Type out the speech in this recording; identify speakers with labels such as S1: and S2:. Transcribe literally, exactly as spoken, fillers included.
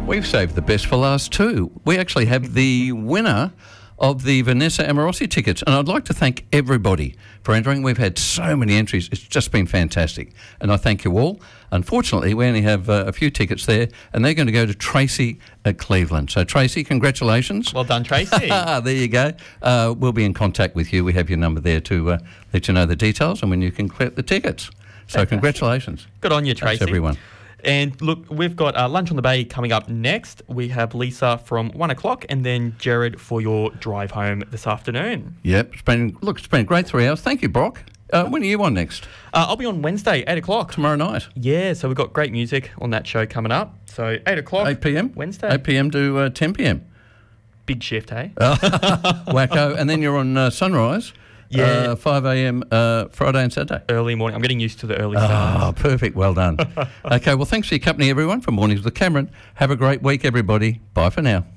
S1: We've saved the best for last too. We actually have the winner of the Vanessa Amorosi tickets, and I'd like to thank everybody for entering. We've had so many entries. It's just been fantastic, and I thank you all. Unfortunately, we only have uh, a few tickets there, and they're going to go to Tracy at Cleveland. So, Tracy, congratulations.
S2: Well done, Tracy.
S1: There you go. Uh, we'll be in contact with you. We have your number there to uh, let you know the details and when you can collect the tickets. So,
S2: Fantastic.
S1: Congratulations.
S2: Good on you, Tracy.
S1: Thanks, everyone.
S2: And look, we've got uh, Lunch on the Bay coming up next. We have Lisa from one o'clock and then Jared for your drive home this afternoon.
S1: Yep. It's been, look, it's been a great three hours. Thank you, Brock. Uh, when are you on next?
S2: Uh, I'll be on Wednesday, eight o'clock.
S1: Tomorrow night?
S2: Yeah, so we've got great music on that show coming up. So eight o'clock.
S1: eight p.m?
S2: Wednesday.
S1: eight p.m. to uh, ten p.m.
S2: Big shift, hey?
S1: Wacko. And then you're on uh, Sunrise.
S2: Yeah.
S1: Uh, five a.m. Uh, Friday and Saturday.
S2: Early morning. I'm getting used to the early
S1: Oh,
S2: start.
S1: perfect. Well done. Okay, well, thanks for your company, everyone. From Mornings with Cameron. Have a great week, everybody. Bye for now.